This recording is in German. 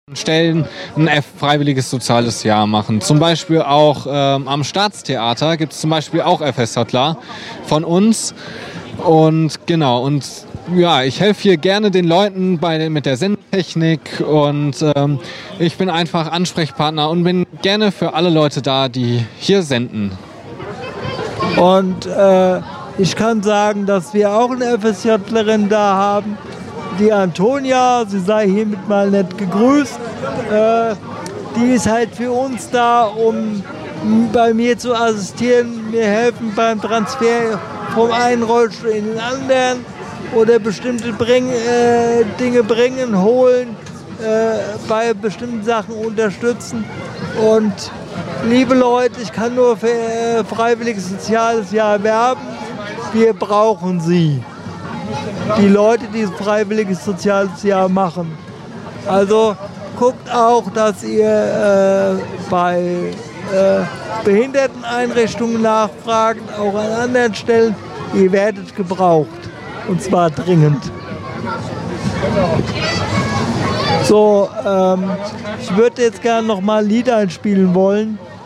Stellen ein freiwilliges soziales Jahr machen. Zum Beispiel auch am Staatstheater gibt es zum Beispiel auch FSJler von uns. Und genau, und ja, ich helfe hier gerne den Leuten mit der Sendetechnik und ich bin einfach Ansprechpartner und bin gerne für alle Leute da, die hier senden. Und ich kann sagen, dass wir auch eine FSJlerin da haben, die Antonia, sie sei hiermit mal nett gegrüßt. Die ist halt für uns da, um bei mir zu assistieren, mir helfen beim Transfer vom einen Rollstuhl in den anderen oder bestimmte Dinge bringen, holen, bei bestimmten Sachen unterstützen. Und liebe Leute, ich kann nur für freiwilliges soziales Jahr werben. Wir brauchen Sie. Die Leute, die ein freiwilliges soziales Jahr machen. Also guckt auch, dass ihr bei Behinderteneinrichtungen nachfragt, auch an anderen Stellen. Ihr werdet gebraucht. Und zwar dringend. So, ich würde jetzt gerne noch mal ein Lied einspielen wollen.